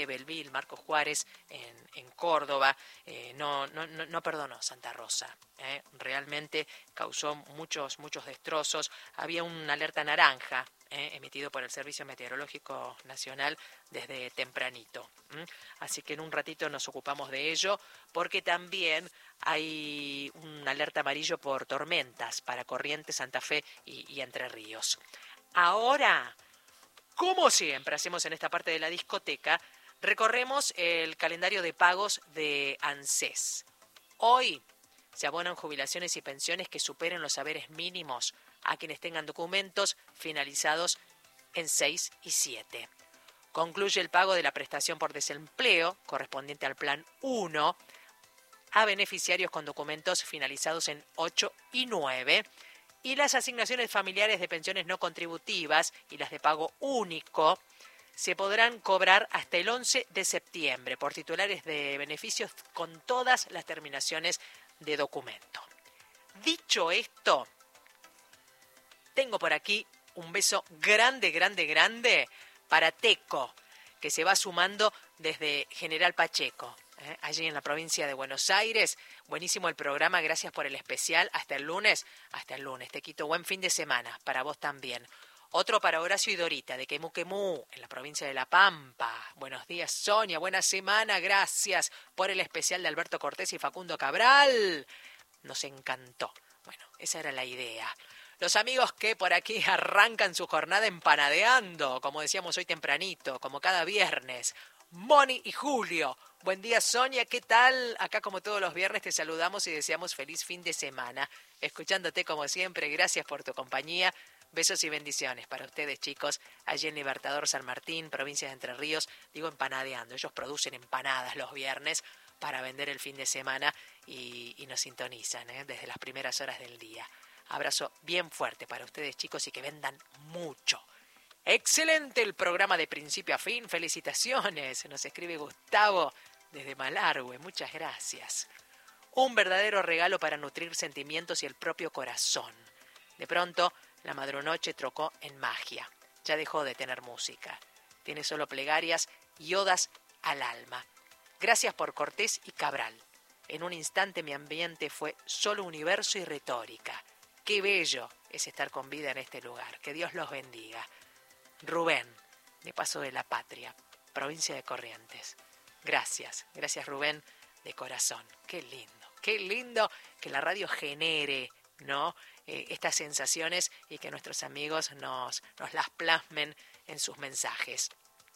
Fe, Belville, Marcos Juárez en Córdoba. No perdonó Santa Rosa. Realmente causó muchos destrozos. Había una alerta naranja emitido por el Servicio Meteorológico Nacional desde tempranito. Así que en un ratito nos ocupamos de ello, porque también hay un alerta amarillo por tormentas para Corrientes, Santa Fe y Entre Ríos. Ahora, como siempre hacemos en esta parte de la discoteca, recorremos el calendario de pagos de ANSES. Hoy se abonan jubilaciones y pensiones que superen los haberes mínimos a quienes tengan documentos finalizados en 6 y 7. Concluye el pago de la prestación por desempleo, correspondiente al Plan 1, a beneficiarios con documentos finalizados en 8 y 9. Y las asignaciones familiares de pensiones no contributivas y las de pago único se podrán cobrar hasta el 11 de septiembre por titulares de beneficios con todas las terminaciones de documento. Dicho esto, tengo por aquí un beso grande para Teco, que se va sumando desde General Pacheco, allí en la provincia de Buenos Aires. Buenísimo el programa, gracias por el especial. Hasta el lunes, Tequito, buen fin de semana, para vos también. Otro para Horacio y Dorita, de Quemú, en la provincia de La Pampa. Buenos días, Sonia, buena semana, gracias por el especial de Alberto Cortés y Facundo Cabral. Nos encantó. Bueno, esa era la idea. Los amigos que por aquí arrancan su jornada empanadeando, como decíamos hoy tempranito, como cada viernes. Moni y Julio. Buen día, Sonia, ¿qué tal? Acá como todos los viernes te saludamos y deseamos feliz fin de semana. Escuchándote como siempre, gracias por tu compañía. Besos y bendiciones para ustedes, chicos, allí en Libertador San Martín, provincia de Entre Ríos. Digo empanadeando, ellos producen empanadas los viernes para vender el fin de semana y nos sintonizan desde las primeras horas del día. Abrazo bien fuerte para ustedes, chicos, y que vendan mucho. Excelente el programa de principio a fin. Felicitaciones. Nos escribe Gustavo desde Malargüe. Muchas gracias. Un verdadero regalo para nutrir sentimientos y el propio corazón. De pronto, la madrunoche trocó en magia. Ya dejó de tener música. Tiene solo plegarias y odas al alma. Gracias por Cortés y Cabral. En un instante mi ambiente fue solo universo y retórica. Qué bello es estar con vida en este lugar. Que Dios los bendiga. Rubén, de Paso de la Patria, provincia de Corrientes. Gracias Rubén, de corazón. Qué lindo que la radio genere, ¿no? Estas sensaciones y que nuestros amigos nos las plasmen en sus mensajes.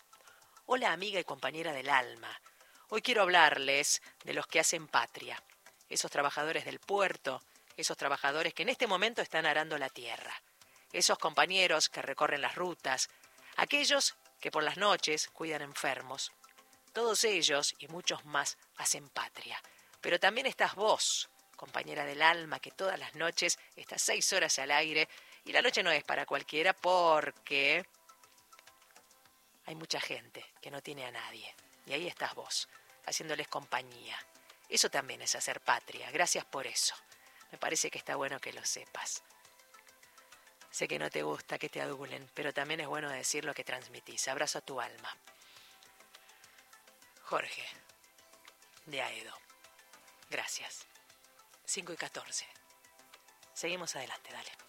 Hola, amiga y compañera del alma. Hoy quiero hablarles de los que hacen patria, esos trabajadores del puerto, esos trabajadores que en este momento están arando la tierra, esos compañeros que recorren las rutas, aquellos que por las noches cuidan enfermos. Todos ellos y muchos más hacen patria. Pero también estás vos, compañera del alma, que todas las noches estás 6 horas al aire, y la noche no es para cualquiera porque hay mucha gente que no tiene a nadie. Y ahí estás vos, haciéndoles compañía. Eso también es hacer patria. Gracias por eso. Me parece que está bueno que lo sepas. Sé que no te gusta que te adulen, pero también es bueno decir lo que transmitís. Abrazo a tu alma. Jorge, de Aedo. Gracias. 5:14. Seguimos adelante, dale.